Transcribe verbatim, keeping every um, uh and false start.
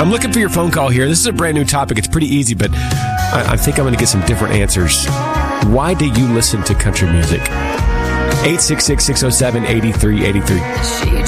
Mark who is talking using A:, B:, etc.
A: I'm looking for your phone call here. This is a brand new topic. It's pretty easy, but I, I think I'm going to get some different answers. Why do you listen to country music? eight six six, six oh seven, eight three eight three.